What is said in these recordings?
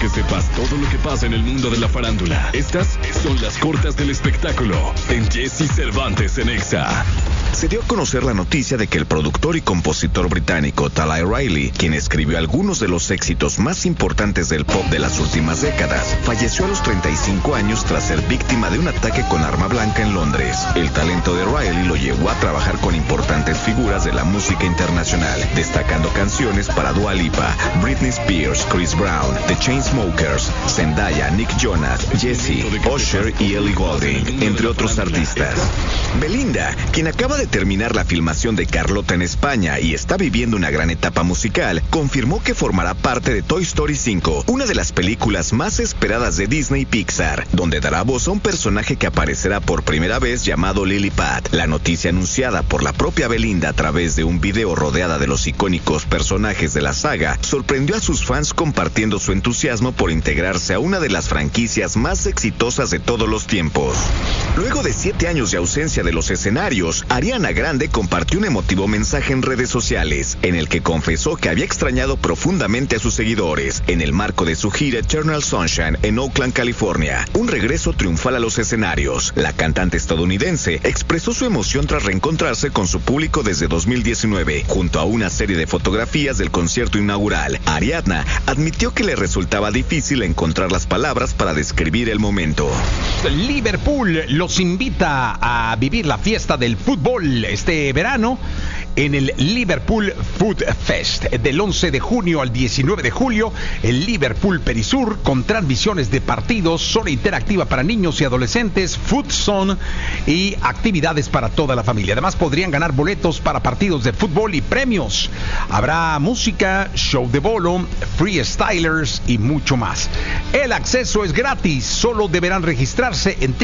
que sepas todo lo que pasa en el mundo de la farándula. Estas son las cortas del espectáculo en Jesse Cervantes en Exa. Se dio a conocer la noticia de que el productor y compositor británico Tally Riley, quien escribió algunos de los éxitos más importantes del pop de las últimas décadas, falleció a los 35 años tras ser víctima de un ataque con arma blanca en Londres. El talento de Riley lo llevó a trabajar con importantes figuras de la música internacional, destacando canciones para Dua Lipa, Britney Spears, Chris Brown, The Chainsmokers, Zendaya, Nick Jonas, Jessie, Usher y Ellie Goulding, entre otros artistas. Belinda, quien acaba de terminar la filmación de Carlota en España y está viviendo una gran etapa musical, confirmó que formará parte de Toy Story 5, una de las películas más esperadas de Disney y Pixar, donde dará voz a un personaje que aparecerá por primera vez llamado Lily Pad. La noticia anunciada por la propia Belinda a través de un video rodeada de los icónicos personajes de la saga sorprendió a sus fans compartiendo su entusiasmo por integrarse a una de las franquicias más exitosas de todos los tiempos. Luego de 7 años de ausencia de los escenarios, Ariana Grande compartió un emotivo mensaje en redes sociales, en el que confesó que había extrañado profundamente a sus seguidores, en el marco de su gira Eternal Sunshine en Oakland, California, un regreso triunfal a los escenarios. La cantante estadounidense expresó su emoción tras reencontrarse con su público desde 2019, junto a una serie de fotografías del concierto inaugural. Ariadna admitió que le resultaba difícil encontrar las palabras para describir el momento. Liverpool los invita a vivir la fiesta del fútbol este verano en el Liverpool Food Fest del 11 de junio al 19 de julio, el Liverpool Perisur, con transmisiones de partidos, zona interactiva para niños y adolescentes, food zone y actividades para toda la familia. Además podrían ganar boletos para partidos de fútbol y premios. Habrá música, show de bolo, freestylers y mucho más. El acceso es gratis, solo deberán registrarse en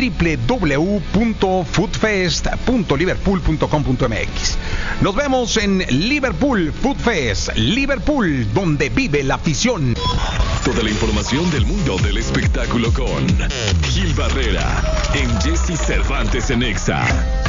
www.foodfest.liverpool.com.mx. Nos vemos en Liverpool Food Fest, Liverpool, donde vive la afición. Toda la información del mundo del espectáculo con Gil Barrera en Jesse Cervantes en Exa.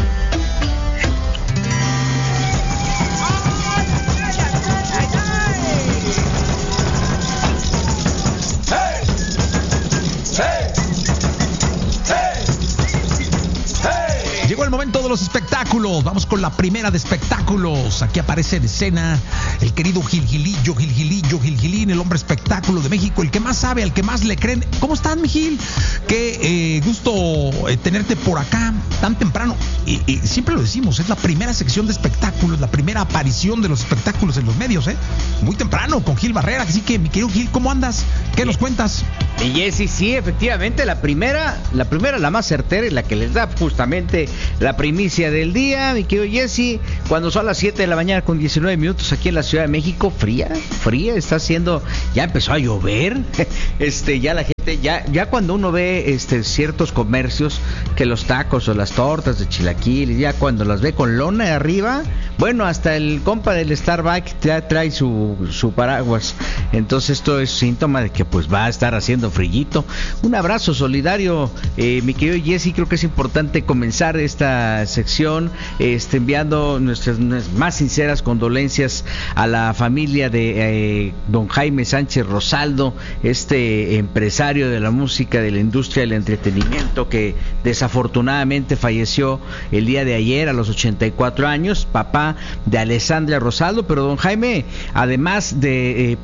Llegó el momento de los espectáculos. Vamos con la primera de espectáculos. Aquí aparece en escena el querido Gilgilín, el hombre espectáculo de México, el que más sabe, al que más le creen. ¿Cómo estás, mi Gil? Qué gusto tenerte por acá tan temprano. Y siempre lo decimos, es la primera sección de espectáculos, la primera aparición de los espectáculos en los medios, muy temprano con Gil Barrera. Así que, mi querido Gil, ¿cómo andas? ¿Qué nos cuentas? Y Jessy, sí, efectivamente, la primera, la más certera y la que les da justamente la primicia del día, mi querido Jessy, cuando son las 7 de la mañana con 19 minutos aquí en la Ciudad de México, fría, está haciendo, ya empezó a llover, ya la gente, ya cuando uno ve ciertos comercios, que los tacos o las tortas de chilaquiles, ya cuando las ve con lona de arriba, bueno, hasta el compa del Starbucks ya trae su paraguas, entonces esto es síntoma de que pues va a estar haciendo frillito. Un abrazo solidario, mi querido Jessy. Creo que es importante comenzar esta sección enviando nuestras más sinceras condolencias a la familia de don Jaime Sánchez Rosaldo, empresario de la música, de la industria del entretenimiento, que desafortunadamente falleció el día de ayer a los 84 años, papá de Alessandra Rosaldo. Pero don Jaime, además de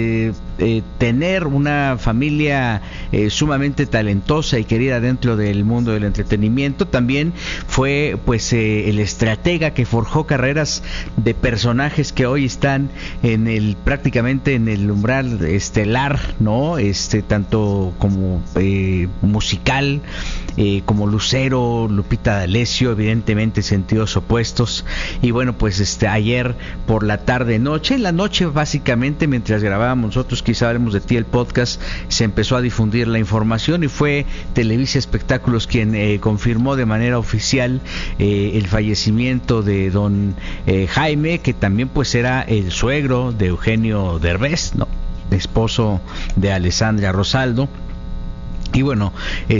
tener una familia sumamente talentosa y querida dentro del mundo del entretenimiento, también fue el estratega que forjó carreras de personajes que hoy están prácticamente en el umbral estelar, ¿no? Tanto como musical, como Lucero, Lupita D'Alessio, evidentemente sentidos opuestos. Y bueno, ayer por la tarde-noche, en la noche básicamente, mientras grabábamos nosotros Quizá Hablemos de Ti, el podcast, se empezó a difundir la información y fue Televisa Espectáculos quien confirmó de manera oficial el fallecimiento de don Jaime, que también era el suegro de Eugenio Derbez, ¿no? Esposo de Alessandra Rosaldo. Y bueno,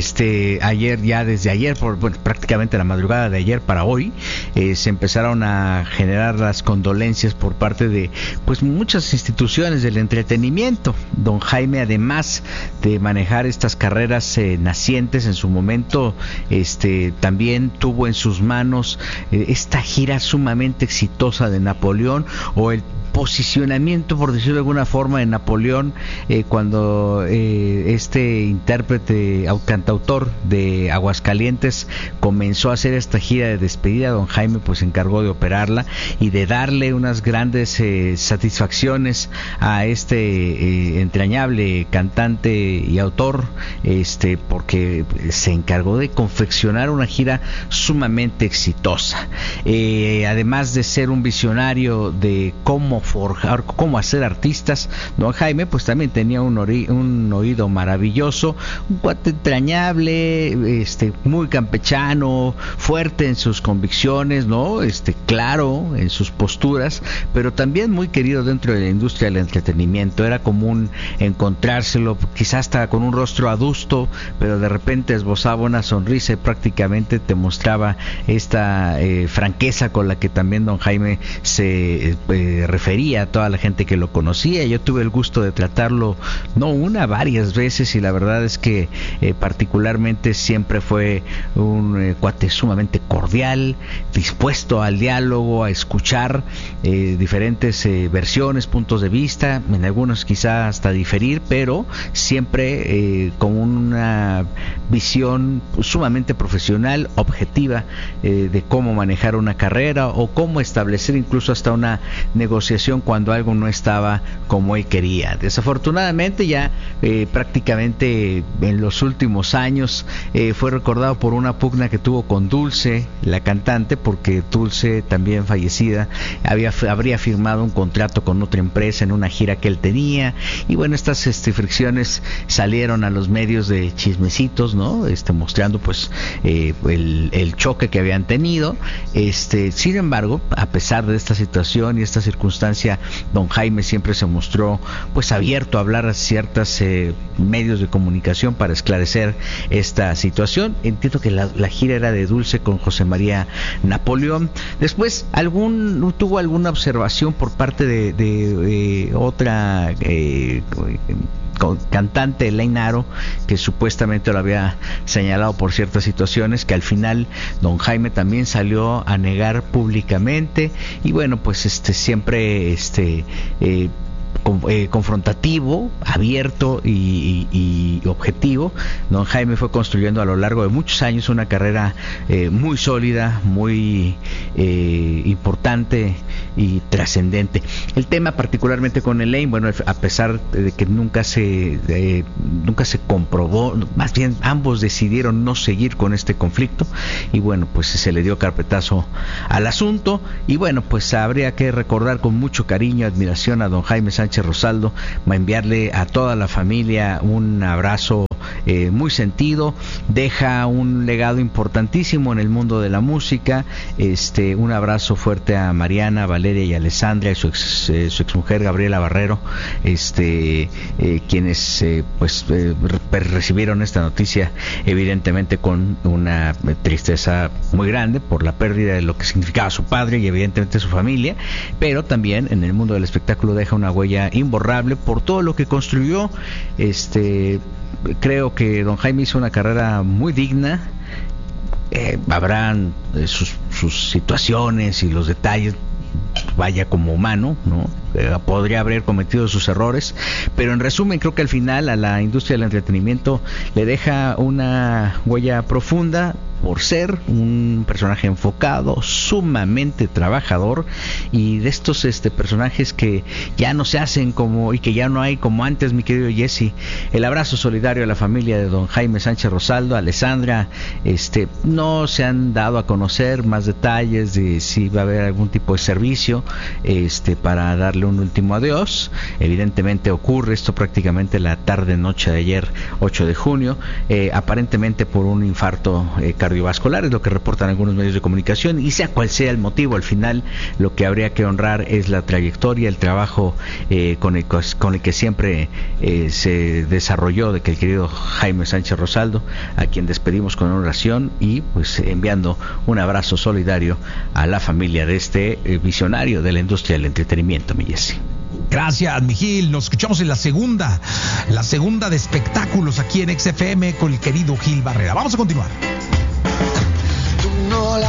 ayer, ya desde ayer, prácticamente la madrugada de ayer para hoy, se empezaron a generar las condolencias por parte de pues muchas instituciones del entretenimiento. Don Jaime, además de manejar estas carreras nacientes en su momento, también tuvo en sus manos esta gira sumamente exitosa de Napoleón, o el posicionamiento, por decirlo de alguna forma, de Napoleón, cuando este intérprete, cantautor de Aguascalientes, comenzó a hacer esta gira de despedida. Don Jaime pues se encargó de operarla y de darle unas grandes satisfacciones a este entrañable cantante y autor, porque se encargó de confeccionar una gira sumamente exitosa. Además de ser un visionario de cómo forjar, cómo hacer artistas, don Jaime pues también tenía un oído maravilloso, un cuate entrañable, muy campechano, fuerte en sus convicciones, ¿no? Claro en sus posturas, pero también muy querido dentro de la industria del entretenimiento. Era común encontrárselo, quizás hasta con un rostro adusto, pero de repente esbozaba una sonrisa y prácticamente te mostraba esta franqueza con la que también don Jaime se refería a toda la gente que lo conocía. Yo tuve el gusto de tratarlo no una, varias veces, y la verdad es que particularmente siempre fue un cuate sumamente cordial, dispuesto al diálogo, a escuchar diferentes versiones, puntos de vista, en algunos quizá hasta diferir, pero siempre con una visión sumamente profesional, objetiva, de cómo manejar una carrera o cómo establecer incluso hasta una negociación cuando algo no estaba como él quería. Desafortunadamente ya prácticamente en los últimos años fue recordado por una pugna que tuvo con Dulce, la cantante, porque Dulce, también fallecida, habría firmado un contrato con otra empresa en una gira que él tenía, y bueno, estas fricciones salieron a los medios de chismecitos, ¿no? Mostrando pues el choque que habían tenido. Sin embargo, a pesar de esta situación y esta circunstancia, don Jaime siempre se mostró pues abierto a hablar a ciertos medios de comunicación para esclarecer esta situación. Entiendo que la gira era de Dulce con José María Napoleón. Después tuvo alguna observación por parte de otra cantante, Elaine Aro, que supuestamente lo había señalado por ciertas situaciones que al final don Jaime también salió a negar públicamente. Y bueno, pues siempre confrontativo, abierto y objetivo. Don Jaime fue construyendo a lo largo de muchos años una carrera muy sólida, muy importante y trascendente. El tema particularmente con Elaine, bueno, a pesar de que nunca se comprobó, más bien ambos decidieron no seguir con este conflicto, y bueno, pues se le dio carpetazo al asunto. Y bueno, pues habría que recordar con mucho cariño y admiración a don Jaime Sánchez Rosaldo, enviarle a toda la familia un abrazo muy sentido. Deja un legado importantísimo en el mundo de la música. Un abrazo fuerte a Mariana, Valeria y Alessandra, y su exmujer Gabriela Barrero, quienes recibieron esta noticia evidentemente con una tristeza muy grande por la pérdida de lo que significaba su padre y evidentemente su familia, pero también en el mundo del espectáculo deja una huella imborrable por todo lo que construyó. Creo que don Jaime hizo una carrera muy digna. Habrán sus situaciones y los detalles, vaya, como humano, ¿no? Podría haber cometido sus errores, pero en resumen creo que al final a la industria del entretenimiento le deja una huella profunda por ser un personaje enfocado, sumamente trabajador, y de estos personajes que ya no se hacen y que ya no hay como antes, mi querido Jesse. El abrazo solidario a la familia de don Jaime Sánchez Rosaldo, a Alessandra. No se han dado a conocer más detalles de si va a haber algún tipo de servicio para darle un último adiós. Evidentemente ocurre esto prácticamente la tarde noche de ayer, 8 de junio, aparentemente por un infarto cardíaco cardiovascular, es lo que reportan algunos medios de comunicación, y sea cual sea el motivo, al final lo que habría que honrar es la trayectoria, el trabajo con el que siempre se desarrolló de que el querido Jaime Sánchez Rosaldo, a quien despedimos con una oración y pues enviando un abrazo solidario a la familia de este visionario de la industria del entretenimiento, mi Jessy. Gracias, Miguel. Nos escuchamos en la segunda de espectáculos aquí en XFM con el querido Gil Barrera. Vamos a continuar. Tú no la